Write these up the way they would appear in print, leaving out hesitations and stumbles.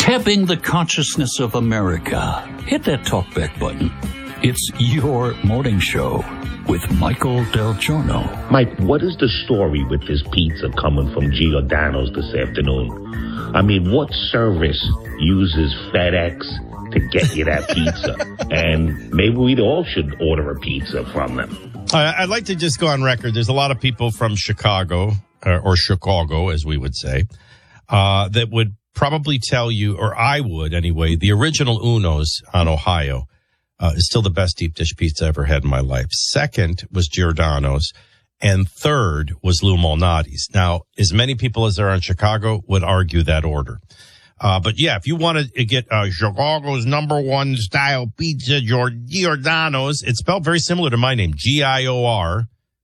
Tapping the consciousness of America. Hit that talkback button. It's your morning show with Michael Del Giorno. Mike, what is the story with this pizza coming from Giordano's this afternoon? I mean, what service uses FedEx to get you that pizza? And maybe we all should order a pizza from them. I'd like to just go on record. There's a lot of people from Chicago, or Chicago, as we would say, that would probably tell you, or I would anyway, the original Uno's on Ohio is still the best deep dish pizza I ever had in my life. Second was Giordano's. And third was Lou Malnati's. Now, as many people as there are in Chicago would argue that order. But yeah, if you want to get Chicago's number one style pizza, Giordano's, it's spelled very similar to my name, Giordano,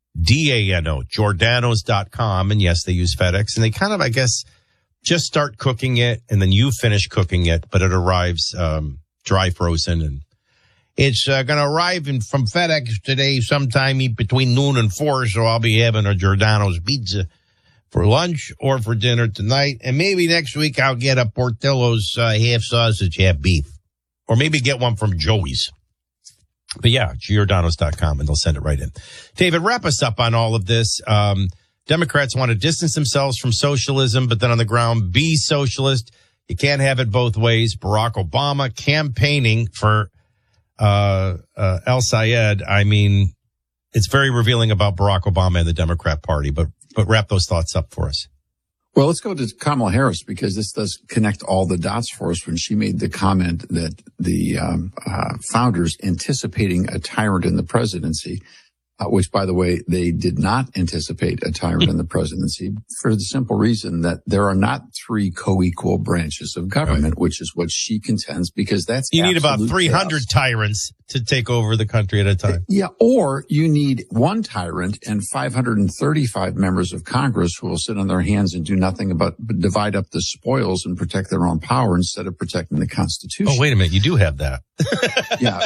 Giordano's.com. And yes, they use FedEx, and they kind of, I guess, just start cooking it, and then you finish cooking it, but it arrives dry frozen, and it's going to arrive from FedEx today sometime between noon and 4, so I'll be having a Giordano's pizza for lunch or for dinner tonight. And maybe next week I'll get a Portillo's half sausage, half beef. Or maybe get one from Joey's. But yeah, Giordano's.com, and they'll send it right in. David, wrap us up on all of this. Democrats want to distance themselves from socialism, but then on the ground, be socialist. You can't have it both ways. Barack Obama campaigning for El Sayed. I mean, it's very revealing about Barack Obama and the Democrat Party, but wrap those thoughts up for us. Well, let's go to Kamala Harris, because this does connect all the dots for us when she made the comment that the founders anticipating a tyrant in the presidency, which, by the way, they did not anticipate a tyrant in the presidency for the simple reason that there are not 3 co-equal branches of government, right, which is what she contends, because that's you need about 300 chaos. Tyrants to take over the country at a time. Yeah, or you need one tyrant and 535 members of Congress who will sit on their hands and do nothing but divide up the spoils and protect their own power instead of protecting the Constitution. Oh, wait a minute, you do have that. Yeah,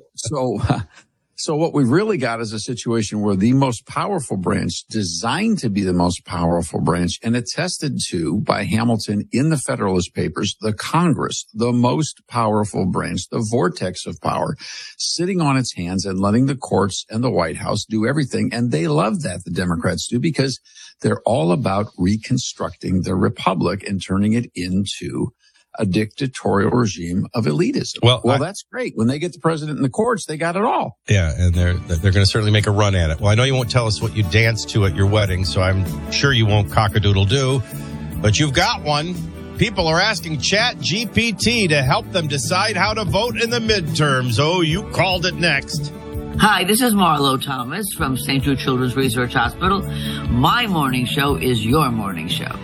So what we've really got is a situation where the most powerful branch, designed to be the most powerful branch, and attested to by Hamilton in the Federalist Papers, the Congress, the most powerful branch, the vortex of power, sitting on its hands and letting the courts and the White House do everything. And they love that, the Democrats do, because they're all about reconstructing the republic and turning it into a dictatorial regime of elitism. Well, that's great. When they get the president in the courts, they got it all. Yeah, and they're going to certainly make a run at it. Well, I know you won't tell us what you danced to at your wedding, so I'm sure you won't cock-a-doodle-doo, but you've got one. People are asking ChatGPT to help them decide how to vote in the midterms. Oh, you called it next. Hi, this is Marlo Thomas from St. Jude Children's Research Hospital. My morning show is your morning show.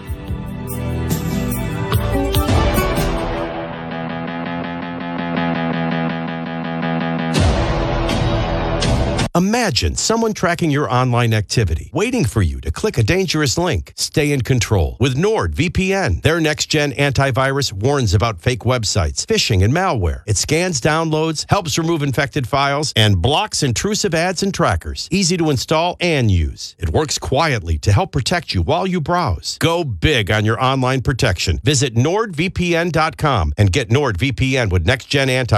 Imagine someone tracking your online activity, waiting for you to click a dangerous link. Stay in control with NordVPN. Their next-gen antivirus warns about fake websites, phishing, and malware. It scans downloads, helps remove infected files, and blocks intrusive ads and trackers. Easy to install and use. It works quietly to help protect you while you browse. Go big on your online protection. Visit NordVPN.com and get NordVPN with next-gen antivirus.